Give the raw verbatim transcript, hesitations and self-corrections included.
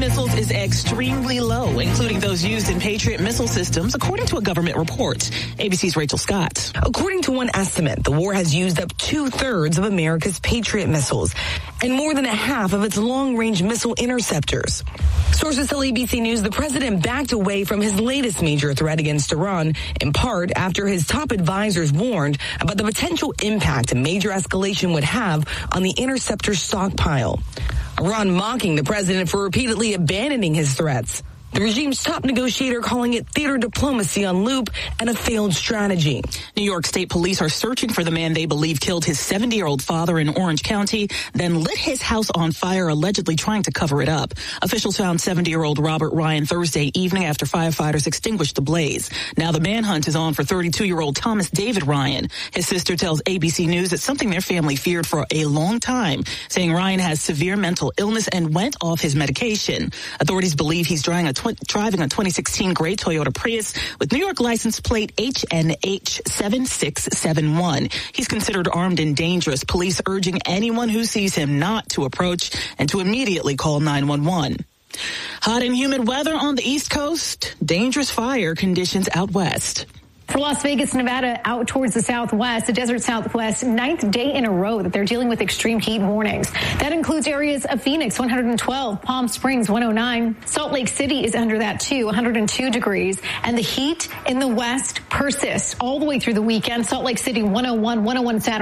missiles is extremely low, including those used in Patriot missile systems, according to a government report. A B C's Rachel Scott. According to one estimate, the war has used up two-thirds of America's Patriot missiles and more than a half of its long-range missile interceptors. Sources tell A B C News the president backed away from his latest major threat against Iran, in part after his top advisors warned about the potential impact a major escalation would have on the interceptor stockpile. Iran mocking the president for repeatedly abandoning his threats. The regime's top negotiator calling it theater diplomacy on loop and a failed strategy. New York State police are searching for the man they believe killed his seventy-year-old father in Orange County, then lit his house on fire, allegedly trying to cover it up. Officials found seventy-year-old Robert Ryan Thursday evening after firefighters extinguished the blaze. Now the manhunt is on for thirty-two-year-old Thomas David Ryan. His sister tells A B C News it's something their family feared for a long time, saying Ryan has severe mental illness and went off his medication. Authorities believe he's driving a tw- driving a twenty sixteen gray Toyota Prius with New York license plate H N H seven six seven one. He's considered armed and dangerous. Police urging anyone who sees him not to approach and to immediately call nine one one. Hot and humid weather on the East Coast. Dangerous fire conditions out west. For Las Vegas, Nevada, out towards the southwest, the desert southwest, ninth day in a row that they're dealing with extreme heat warnings. That includes areas of Phoenix, one hundred twelve, Palm Springs, one oh nine. Salt Lake City is under that too, one hundred two degrees. And the heat in the west persists all the way through the weekend. Salt Lake City, one oh one, one oh one Saturday.